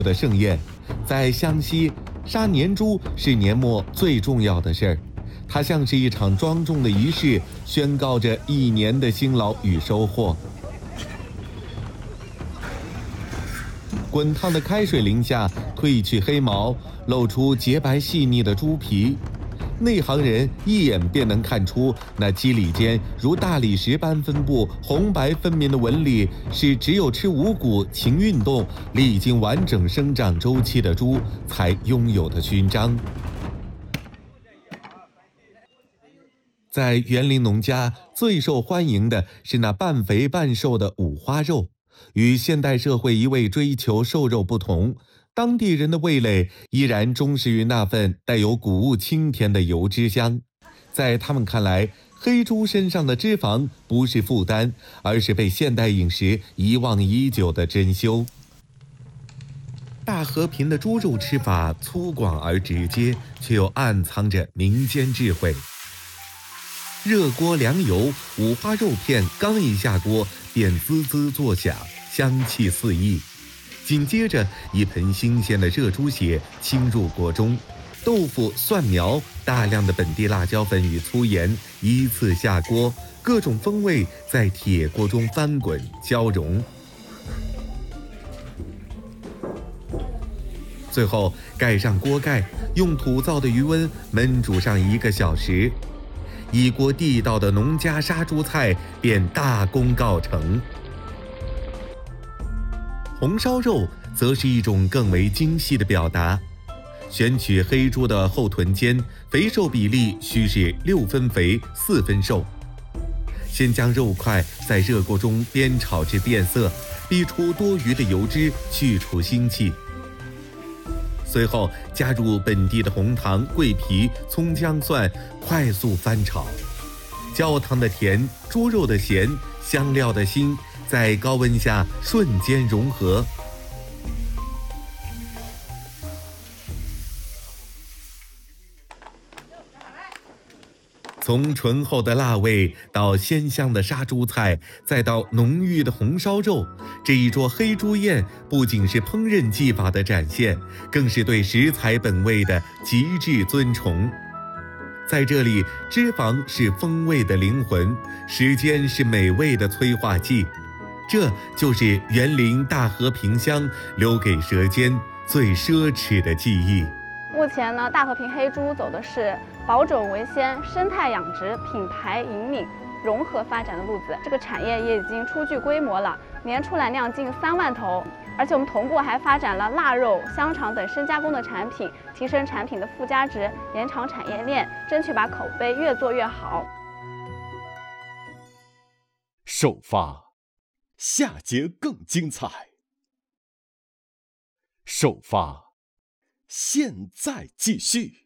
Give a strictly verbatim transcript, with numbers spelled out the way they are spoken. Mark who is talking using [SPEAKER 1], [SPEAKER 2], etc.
[SPEAKER 1] 的盛宴。在湘西，杀年猪是年末最重要的事儿，它像是一场庄重的仪式，宣告着一年的辛劳与收获。滚烫的开水淋下，褪去黑毛，露出洁白细腻的猪皮。内行人一眼便能看出，那肌理间如大理石般分布、红白分明的纹理，是只有吃五谷、勤运动、历经完整生长周期的猪才拥有的勋章。在园林农家，最受欢迎的是那半肥半瘦的五花肉。与现代社会一味追求瘦肉不同，当地人的味蕾依然忠实于那份带有谷物清甜的油脂香。在他们看来，黑猪身上的脂肪不是负担，而是被现代饮食遗忘已久的珍馐。大和平的猪肉吃法粗犷而直接，却又暗藏着民间智慧。热锅凉油，五花肉片刚一下锅便滋滋作响，香气四溢。紧接着，一盆新鲜的热猪血倾入锅中，豆腐、蒜苗、大量的本地辣椒粉与粗盐依次下锅，各种风味在铁锅中翻滚交融。最后盖上锅盖，用土灶的余温焖煮上一个小时。一锅地道的农家杀猪菜便大功告成。红烧肉则是一种更为精细的表达，选取黑猪的后臀尖，肥瘦比例需是六分肥四分瘦。先将肉块在热锅中煸炒至变色，逼出多余的油脂，去除腥气。随后加入本地的红糖、桂皮、葱姜蒜，快速翻炒。焦糖的甜，猪肉的咸，香料的辛，在高温下瞬间融合。从醇厚的辣味到鲜香的杀猪菜，再到浓郁的红烧肉，这一桌黑猪宴不仅是烹饪技法的展现，更是对食材本味的极致尊崇。在这里，脂肪是风味的灵魂，时间是美味的催化剂，这就是园林大和平乡留给舌尖最奢侈的记忆。
[SPEAKER 2] 目前呢，大和平黑猪走的是保种为先、生态养殖、品牌引领、融合发展的路子。这个产业也已经初具规模了，年出栏量近三万头。而且我们同步还发展了腊肉、香肠等深加工的产品，提升产品的附加值，延长产业链，争取把口碑越做越好。
[SPEAKER 3] 首发，下节更精彩。首发。现在继续。